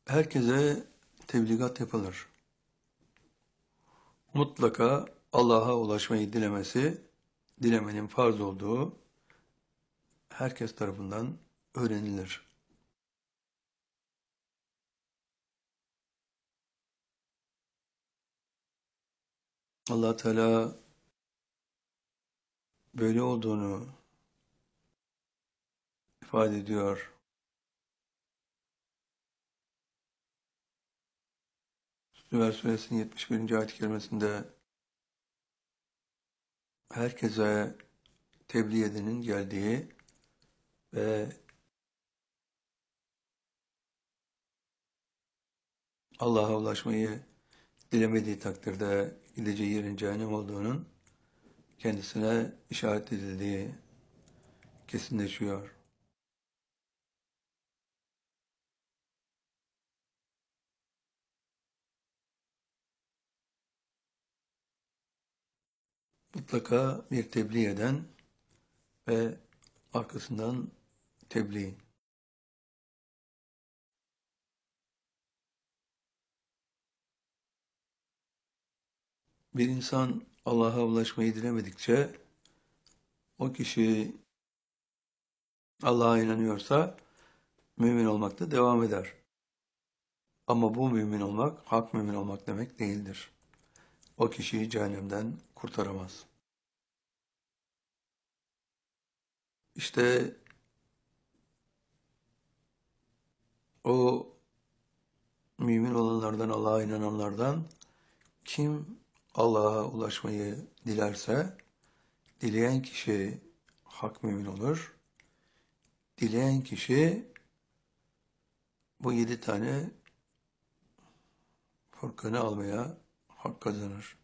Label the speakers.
Speaker 1: Herkese tebligat yapılır. Mutlaka Allah'a ulaşmayı dilemenin farz olduğu herkes tarafından öğrenilir. Allah Teala böyle olduğunu ifade ediyor. Zümer Suresinin 71. ayet-i kerimesinde herkese tebliğ edenin geldiği ve Allah'a ulaşmayı dilemediği takdirde gideceği yerin cehennem olduğunun kendisine işaret edildiği kesinleşiyor. Mutlaka bir tebliğ eden ve arkasından tebliğ. Bir insan Allah'a ulaşmayı dilemedikçe o kişi Allah'a inanıyorsa mümin olmakta devam eder. Ama bu mümin olmak, hak mümin olmak demek değildir. O kişiyi cehennemden kurtaramaz. İşte o mümin olanlardan, Allah'a inananlardan kim Allah'a ulaşmayı dilerse, dileyen kişi hak mümin olur. Dileyen kişi bu 7 tane Furkan'ı almaya hak kazanır.